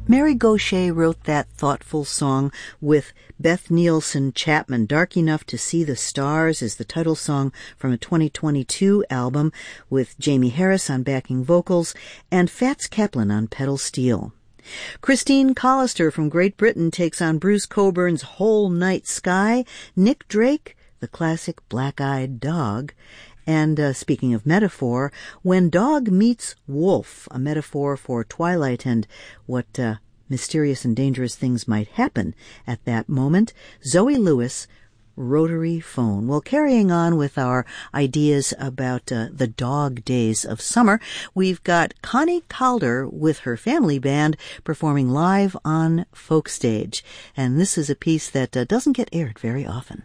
Mary Gauthier wrote that thoughtful song with Beth Nielsen Chapman. Dark Enough to See the Stars is the title song from a 2022 album with Jamie Harris on backing vocals and Fats Kaplan on pedal steel. Christine Collister from Great Britain takes on Bruce Coburn's Whole Night Sky, Nick Drake, the classic Black-Eyed Dog, and speaking of metaphor, When Dog Meets Wolf, a metaphor for twilight and what mysterious and dangerous things might happen at that moment, Zoe Lewis, Rotary Phone. Well, carrying on with our ideas about the dog days of summer, we've got Connie Calder with her family band performing live on Folk Stage. And this is a piece that doesn't get aired very often.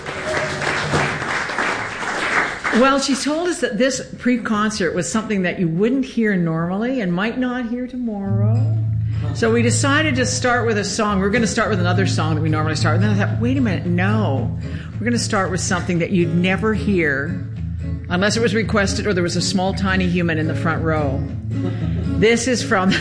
Well, she told us that this pre-concert was something that you wouldn't hear normally and might not hear tomorrow. So we decided to start with a song. We were going to start with another song that we normally start with. And then I thought, wait a minute, no. We're going to start with something that you'd never hear unless it was requested or there was a small, tiny human in the front row. This is from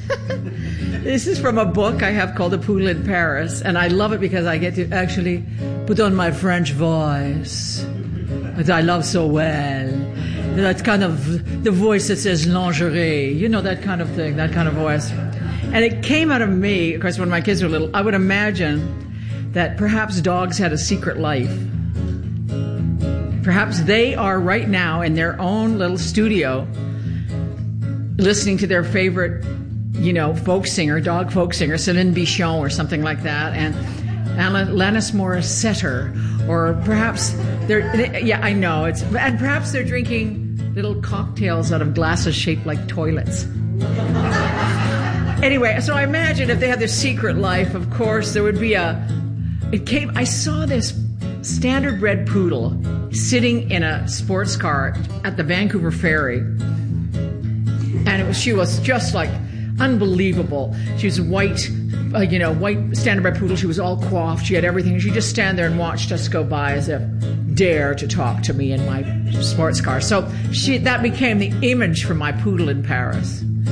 a book I have called A Poodle in Paris. And I love it because I get to actually put on my French voice that I love so well. That kind of, the voice that says lingerie, you know, that kind of thing, that kind of voice. And it came out of me, of course, when my kids were little. I would imagine that perhaps dogs had a secret life. Perhaps they are right now in their own little studio listening to their favorite, you know, folk singer, dog folk singer, Céline Bichon or something like that, and Alanis Morissette, or perhaps they're, yeah, I know, and perhaps they're drinking little cocktails out of glasses shaped like toilets. Anyway, so I imagine if they had their secret life, of course, there would be I saw this standard bred poodle sitting in a sports car at the Vancouver Ferry. And she was just like unbelievable. She was white standard bred poodle. She was all coiffed. She had everything. She just stand there and watched us go by as if dare to talk to me in my sports car. So that became the image for my Poodle in Paris.